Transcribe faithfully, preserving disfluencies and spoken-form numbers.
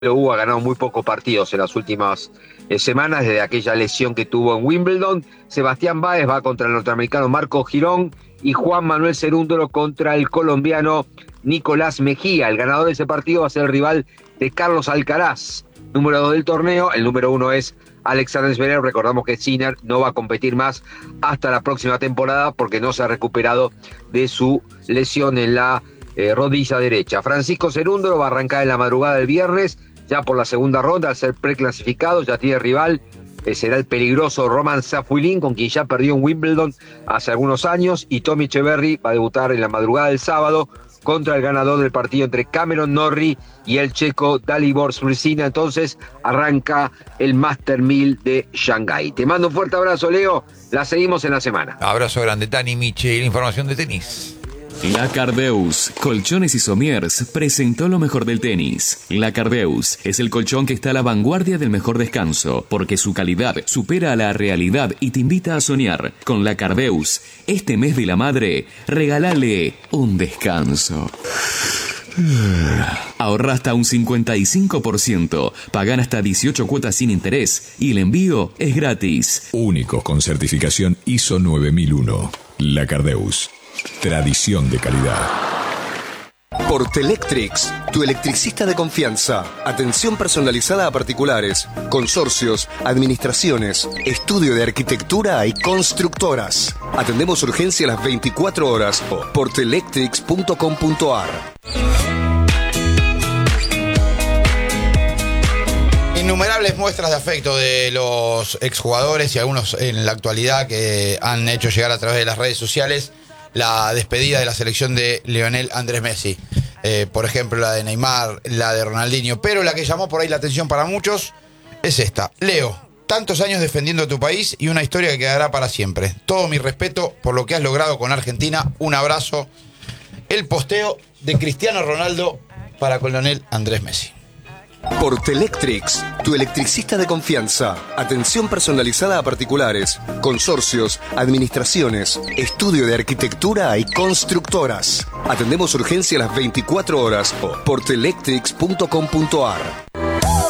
Hugo ha ganado muy pocos partidos en las últimas eh, semanas, desde aquella lesión que tuvo en Wimbledon. Sebastián Báez va contra el norteamericano Marco Girón y Juan Manuel Cerúndolo contra el colombiano Nicolás Mejía. El ganador de ese partido va a ser el rival de Carlos Alcaraz, número dos del torneo. El número uno es Alexander Zverev. Recordamos que Sinner no va a competir más hasta la próxima temporada porque no se ha recuperado de su lesión en la eh, rodilla derecha. Francisco Cerúndolo va a arrancar en la madrugada del viernes, ya por la segunda ronda, al ser preclasificado. Ya tiene rival, eh, será el peligroso Roman Safiullin, con quien ya perdió en Wimbledon hace algunos años, y Tommy Echeverry va a debutar en la madrugada del sábado contra el ganador del partido entre Cameron Norrie y el checo Dalibor Svrčina. Entonces arranca el Master mil de Shanghái. Te mando un fuerte abrazo, Leo. La seguimos en la semana. Abrazo grande, Tani Michel, información de tenis. La Cardeus, Colchones y Somiers, presentó lo mejor del tenis. La Cardeus es el colchón que está a la vanguardia del mejor descanso, porque su calidad supera a la realidad y te invita a soñar. Con La Cardeus, este mes de la madre, regálale un descanso. Ahorra hasta un cincuenta y cinco por ciento, pagan hasta dieciocho cuotas sin interés y el envío es gratis. Únicos con certificación I S O nueve mil uno. La Cardeus. Tradición de calidad. Portelectrics, tu electricista de confianza. Atención personalizada a particulares, consorcios, administraciones, estudio de arquitectura y constructoras. Atendemos urgencia las veinticuatro horas. portelectrics punto com punto a r. Innumerables muestras de afecto de los exjugadores y algunos en la actualidad que han hecho llegar a través de las redes sociales la despedida de la selección de Lionel Andrés Messi. Eh, por ejemplo, la de Neymar, la de Ronaldinho. Pero la que llamó por ahí la atención para muchos es esta. Leo, tantos años defendiendo a tu país y una historia que quedará para siempre. Todo mi respeto por lo que has logrado con Argentina. Un abrazo. El posteo de Cristiano Ronaldo para con Lionel Andrés Messi. Portelectrics, tu electricista de confianza. Atención personalizada a particulares, consorcios, administraciones, estudio de arquitectura y constructoras. Atendemos urgencia las veinticuatro horas. portelectrics punto com punto a r.